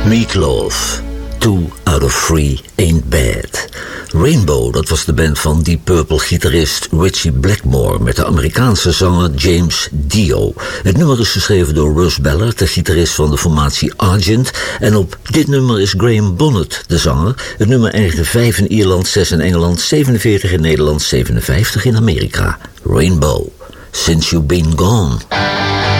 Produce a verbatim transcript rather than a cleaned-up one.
Meatloaf, Two out of Three Ain't Bad. Rainbow, dat was de band van Deep Purple-gitarist Ritchie Blackmore met de Amerikaanse zanger James Dio. Het nummer is geschreven door Russ Ballard, de gitarist van de formatie Argent. En op dit nummer is Graham Bonnet de zanger. Het nummer eindigde vijf in Ierland, zes in Engeland, zevenenveertig in Nederland, zevenenvijftig in Amerika. Rainbow, Since You've Been Gone.